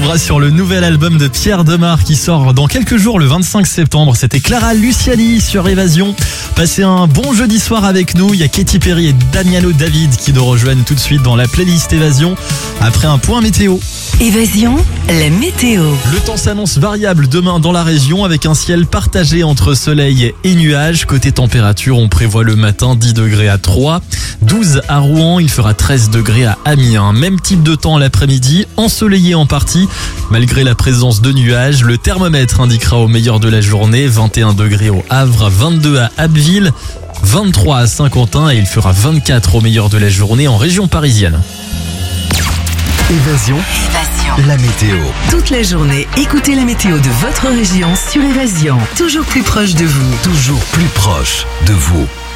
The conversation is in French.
retombera sur le nouvel album de Pierre Demar qui sort dans quelques jours, le 25 septembre. C'était Clara Luciani sur Évasion. Passez un bon jeudi soir avec nous. Il y a Katy Perry et Danielo David qui nous rejoignent tout de suite dans la playlist Évasion après un point météo. Évasion, la météo. Le temps s'annonce variable demain dans la région avec un ciel partagé entre soleil et nuages. Côté température, on prévoit le matin 10 degrés à Troyes, 12 à Rouen, il fera 13 degrés à Amiens. Même type de temps l'après-midi, ensoleillé en partie. Malgré la présence de nuages, le thermomètre indiquera au meilleur de la journée 21 degrés au Havre, 22 à Abbeville, 23 à Saint-Quentin et il fera 24 au meilleur de la journée en région parisienne. Évasion, la météo. Toute la journée, écoutez la météo de votre région sur Évasion. Toujours plus proche de vous. Toujours plus proche de vous.